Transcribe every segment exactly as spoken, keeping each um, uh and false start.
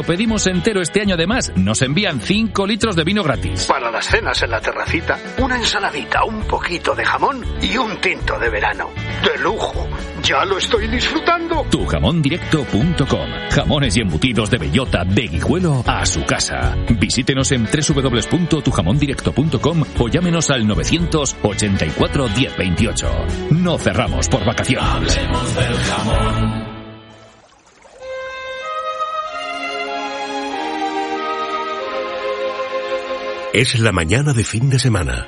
Lo pedimos entero este año, además, nos envían cinco litros de vino gratis. Para las cenas en la terracita, una ensaladita, un poquito de jamón y un tinto de verano. ¡De lujo! ¡Ya lo estoy disfrutando! tu jamón directo punto com. Jamones y embutidos de bellota, de Guijuelo a su casa. Visítenos en doble u doble u doble u punto tu jamón directo punto com o llámenos al novecientos ochenta y cuatro diez veintiocho. No cerramos por vacaciones. Hablemos del jamón. Es la mañana de fin de semana.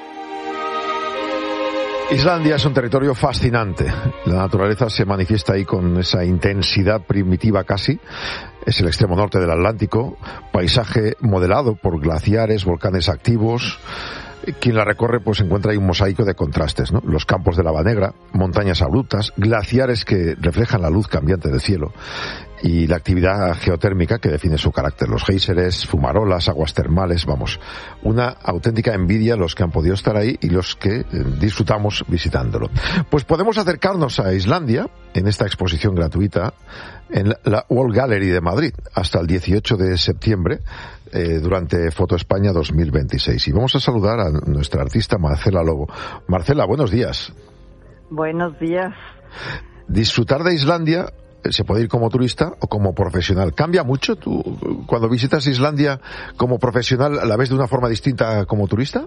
Islandia es un territorio fascinante. La naturaleza se manifiesta ahí con esa intensidad primitiva casi. Es el extremo norte del Atlántico, paisaje modelado por glaciares, volcanes activos. Quien la recorre pues encuentra ahí un mosaico de contrastes, ¿no? Los campos de lava negra, montañas abruptas, glaciares que reflejan la luz cambiante del cielo y la actividad geotérmica que define su carácter. Los géiseres, fumarolas, aguas termales, vamos, una auténtica envidia los que han podido estar ahí y los que eh, disfrutamos visitándolo. Pues podemos acercarnos a Islandia en esta exposición gratuita en la World Gallery de Madrid hasta el dieciocho de septiembre eh, durante Foto España dos mil veintiséis. Y vamos a saludar a nuestra artista Marcela Lobo. Marcela, buenos días. Buenos días. Disfrutar de Islandia se puede ir como turista o como profesional. ¿Cambia mucho? ¿Tú cuando visitas Islandia como profesional la ves de una forma distinta como turista?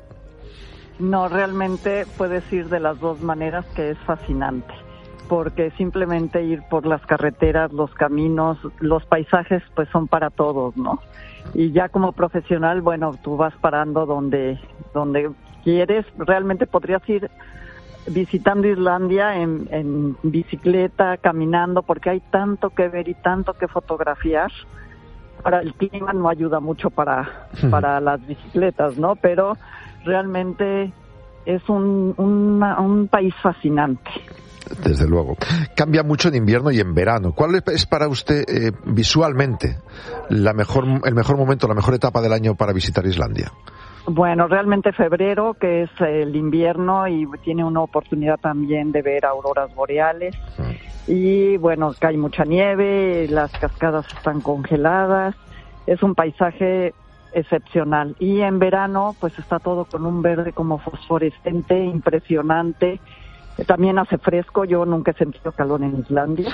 No, realmente puedes ir de las dos maneras, que es fascinante. Porque simplemente ir por las carreteras, los caminos, los paisajes, pues son para todos, ¿no? Y ya como profesional, bueno, tú vas parando donde, donde quieres. Realmente podrías ir visitando Islandia en, en bicicleta, caminando, porque hay tanto que ver y tanto que fotografiar. Ahora, el clima no ayuda mucho para, para las bicicletas, ¿no? Pero realmente es un, una, un país fascinante. Desde luego. Cambia mucho en invierno y en verano. ¿Cuál es para usted eh, visualmente la mejor, el mejor momento, la mejor etapa del año para visitar Islandia? Bueno, realmente febrero, que es el invierno, y tiene una oportunidad también de ver auroras boreales. Mm. Y bueno, cae mucha nieve, las cascadas están congeladas, es un paisaje excepcional. Y en verano, pues está todo con un verde como fosforescente, impresionante. También hace fresco, yo nunca he sentido calor en Islandia,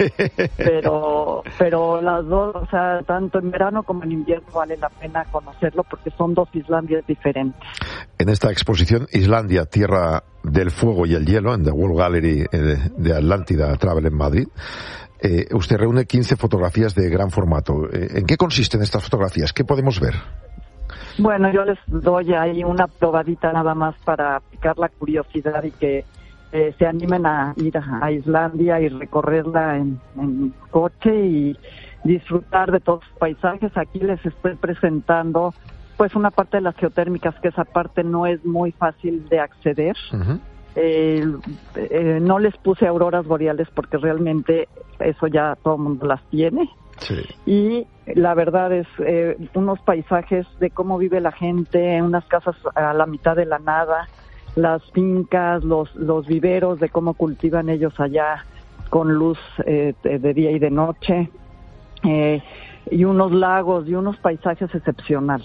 pero pero las dos, o sea, tanto en verano como en invierno vale la pena conocerlo porque son dos Islandias diferentes. En esta exposición Islandia, Tierra del Fuego y el Hielo, en The World Gallery de Atlántida Travel en Madrid, eh, usted reúne quince fotografías de gran formato. ¿En qué consisten estas fotografías? ¿Qué podemos ver? Bueno, yo les doy ahí una probadita nada más para picar la curiosidad y que Eh, se animen a ir a, a Islandia y recorrerla en, en coche y disfrutar de todos los paisajes. Aquí les estoy presentando pues una parte de las geotérmicas, que esa parte no es muy fácil de acceder. Uh-huh. eh, eh, no les puse auroras boreales porque realmente eso ya todo el mundo las tiene. Sí. Y la verdad es eh, unos paisajes de cómo vive la gente, unas casas a la mitad de la nada, las fincas, los los viveros, de cómo cultivan ellos allá con luz eh, de día y de noche, eh, y unos lagos y unos paisajes excepcionales.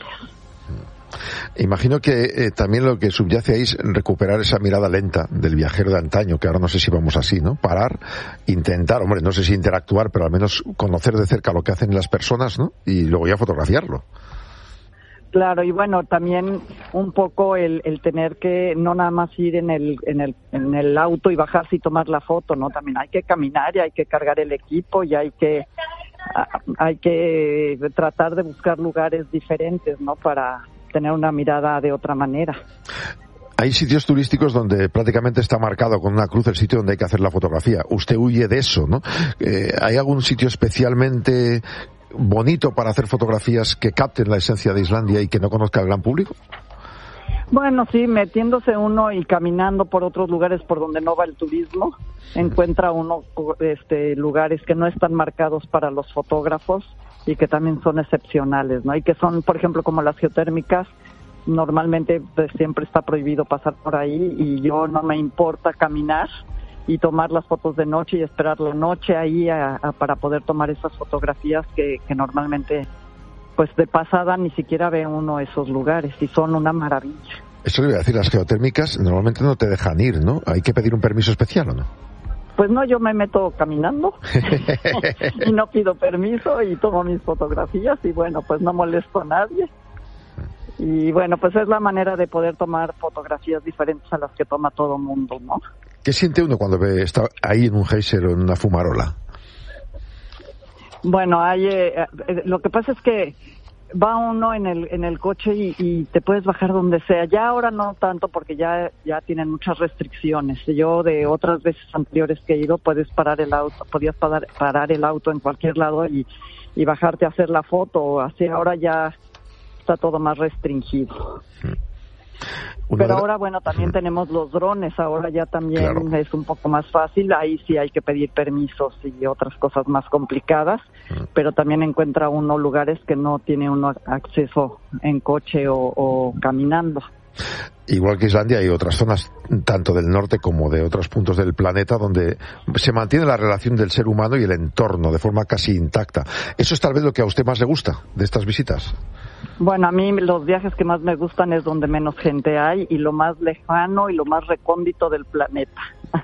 Imagino que eh, también lo que subyace ahí es recuperar esa mirada lenta del viajero de antaño, que ahora no sé si vamos así, ¿no? Parar, intentar, hombre, no sé si interactuar, pero al menos conocer de cerca lo que hacen las personas, ¿no? Y luego ya fotografiarlo. Claro, y bueno, también un poco el, el tener que no nada más ir en el, en el en el auto y bajarse y tomar la foto, ¿no? También hay que caminar y hay que cargar el equipo y hay que hay que tratar de buscar lugares diferentes, ¿no? Para tener una mirada de otra manera. Hay sitios turísticos donde prácticamente está marcado con una cruz el sitio donde hay que hacer la fotografía. Usted huye de eso, ¿no? Eh, ¿Hay algún sitio especialmente bonito para hacer fotografías que capten la esencia de Islandia y que no conozca el gran público? Bueno, sí, metiéndose uno y caminando por otros lugares por donde no va el turismo, encuentra uno este, lugares que no están marcados para los fotógrafos y que también son excepcionales, ¿no? Y que son, por ejemplo, como las geotérmicas, normalmente pues, siempre está prohibido pasar por ahí y yo no me importa caminar y tomar las fotos de noche y esperar la noche ahí a, a, para poder tomar esas fotografías que, que normalmente, pues de pasada ni siquiera ve uno esos lugares y son una maravilla. Eso le voy a decir, las geotérmicas normalmente no te dejan ir, ¿no? Hay que pedir un permiso especial, ¿o no? Pues no, yo me meto caminando y no pido permiso y tomo mis fotografías y bueno, pues no molesto a nadie. Y bueno, pues es la manera de poder tomar fotografías diferentes a las que toma todo mundo, ¿no? ¿Qué siente uno cuando ve está ahí en un geyser o en una fumarola? Bueno, hay, eh, eh, lo que pasa es que va uno en el en el coche y, y te puedes bajar donde sea. Ya ahora no tanto porque ya ya tienen muchas restricciones. Yo de otras veces anteriores que he ido puedes parar el auto, podías parar, parar el auto en cualquier lado y, y bajarte a hacer la foto. Así ahora ya está todo más restringido. Una Pero ahora, bueno, también tenemos los drones, ahora ya también claro. es un poco más fácil, ahí sí hay que pedir permisos y otras cosas más complicadas, mm. pero también encuentra uno lugares que no tiene uno acceso en coche o, o caminando. Igual que Islandia hay otras zonas, tanto del norte como de otros puntos del planeta, donde se mantiene la relación del ser humano y el entorno de forma casi intacta. ¿Eso es tal vez lo que a usted más le gusta de estas visitas? Bueno, a mí los viajes que más me gustan es donde menos gente hay y lo más lejano y lo más recóndito del planeta.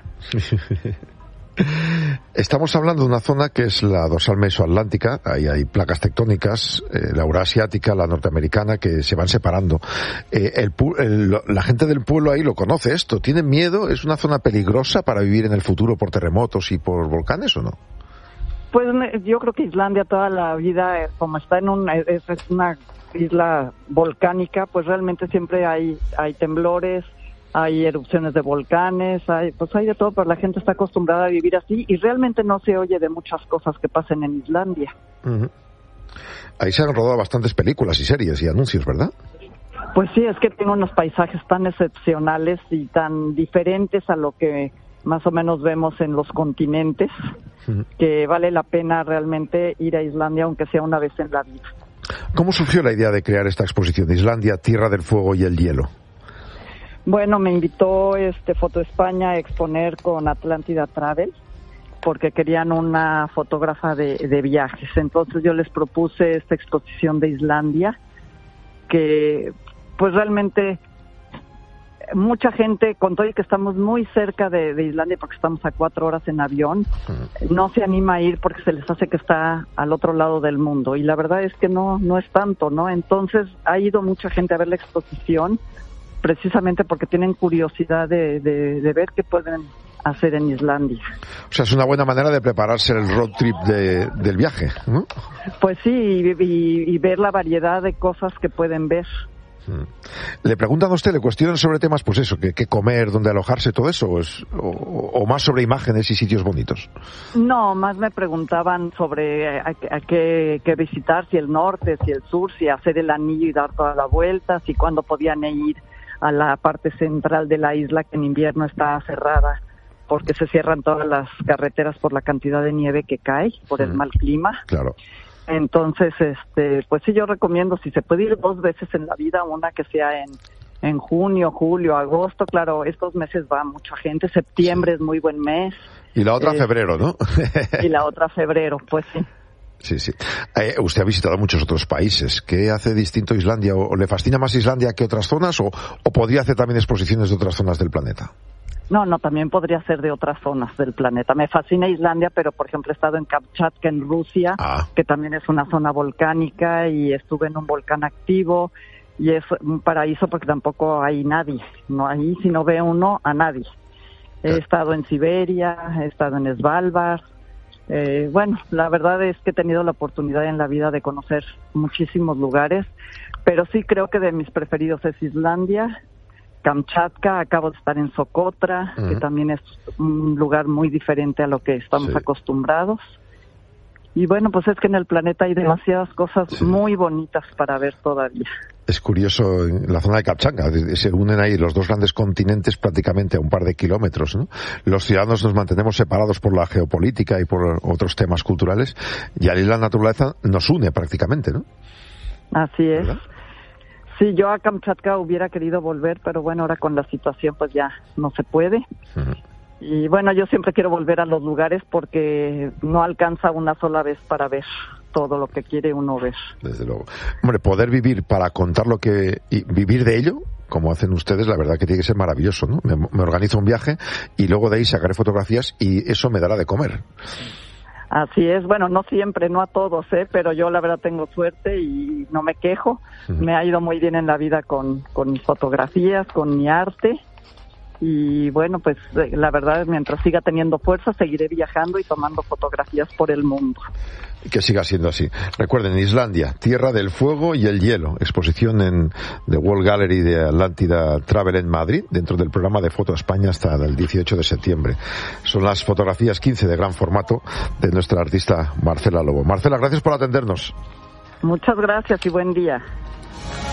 Estamos hablando de una zona que es la dorsal mesoatlántica, ahí hay placas tectónicas, eh, la euroasiática, la norteamericana, que se van separando. Eh, el, el, la gente del pueblo ahí lo conoce esto, ¿tienen miedo? ¿Es una zona peligrosa para vivir en el futuro por terremotos y por volcanes o no? Pues yo creo que Islandia toda la vida, como está en un, es, es una isla volcánica, pues realmente siempre hay, hay temblores, hay erupciones de volcanes, hay, pues hay de todo, pero la gente está acostumbrada a vivir así y realmente no se oye de muchas cosas que pasen en Islandia. Uh-huh. Ahí se han rodado bastantes películas y series y anuncios, ¿verdad? Pues sí, es que tiene unos paisajes tan excepcionales y tan diferentes a lo que más o menos vemos en los continentes, uh-huh. que vale la pena realmente ir a Islandia, aunque sea una vez en la vida. ¿Cómo surgió la idea de crear esta exposición de Islandia, Tierra del Fuego y el Hielo? Bueno, me invitó este Foto España a exponer con Atlántida Travel porque querían una fotógrafa de, de viajes. Entonces yo les propuse esta exposición de Islandia que pues realmente mucha gente, con todo y que estamos muy cerca de, de Islandia porque estamos a cuatro horas en avión, no se anima a ir porque se les hace que está al otro lado del mundo y la verdad es que no, no es tanto, ¿no? Entonces ha ido mucha gente a ver la exposición precisamente porque tienen curiosidad de, de, de ver qué pueden hacer en Islandia. O sea, es una buena manera de prepararse el road trip de, del viaje, ¿no? Pues sí, y, y, y ver la variedad de cosas que pueden ver. Le preguntan a usted, le cuestionan sobre temas, pues eso, qué, qué comer, dónde alojarse, todo eso, o, es, o, o más sobre imágenes y sitios bonitos. No, más me preguntaban sobre a, a qué, qué visitar, si el norte, si el sur, si hacer el anillo y dar toda la vuelta, si cuándo podían ir a la parte central de la isla que en invierno está cerrada porque se cierran todas las carreteras por la cantidad de nieve que cae, por el mal clima. Claro. Entonces, este, pues sí, yo recomiendo, si se puede ir dos veces en la vida, una que sea en, en junio, julio, agosto, claro, estos meses va mucha gente, septiembre sí. es muy buen mes. Y la otra eh, febrero, ¿no? y la otra febrero, pues sí. Sí, sí. Eh, usted ha visitado muchos otros países. ¿Qué hace distinto Islandia? ¿O, o le fascina más Islandia que otras zonas? ¿O, o podría hacer también exposiciones de otras zonas del planeta? No, no, también podría ser de otras zonas del planeta. Me fascina Islandia, pero por ejemplo he estado en Kamchatka, en Rusia, ah. que también es una zona volcánica, y estuve en un volcán activo, y es un paraíso porque tampoco hay nadie. No, ahí si no ve uno, a nadie. He estado en Siberia, he estado en Svalbard. Eh, bueno, la verdad es que he tenido la oportunidad en la vida de conocer muchísimos lugares, pero sí creo que de mis preferidos es Islandia, Kamchatka, acabo de estar en Socotra, uh-huh. que también es un lugar muy diferente a lo que estamos sí. acostumbrados. Y bueno, pues es que en el planeta hay demasiadas cosas sí. muy bonitas para ver todavía. Es curioso, en la zona de Kamchatka se unen ahí los dos grandes continentes prácticamente a un par de kilómetros, ¿no? Los ciudadanos nos mantenemos separados por la geopolítica y por otros temas culturales, y allí la naturaleza nos une prácticamente, ¿no? Así es. ¿verdad? Sí, yo a Kamchatka hubiera querido volver, pero bueno, ahora con la situación pues ya no se puede. Uh-huh. Y bueno, yo siempre quiero volver a los lugares porque no alcanza una sola vez para ver todo lo que quiere uno ver. Desde luego. Hombre, poder vivir para contar lo que... y vivir de ello, como hacen ustedes, la verdad que tiene que ser maravilloso, ¿no? Me, me organizo un viaje y luego de ahí sacaré fotografías y eso me dará de comer. Así es, bueno, no siempre, no a todos, ¿eh? Pero yo la verdad tengo suerte y no me quejo. Uh-huh. Me ha ido muy bien en la vida con, con mis fotografías, con mi arte. Y bueno, pues la verdad, mientras siga teniendo fuerza, seguiré viajando y tomando fotografías por el mundo. Que siga siendo así. Recuerden, Islandia, tierra del fuego y el hielo. Exposición en The World Gallery de Atlántida Travel en Madrid, dentro del programa de Foto España hasta el dieciocho de septiembre. Son las fotografías quince de gran formato de nuestra artista Marcela Lobo. Marcela, gracias por atendernos. Muchas gracias y buen día.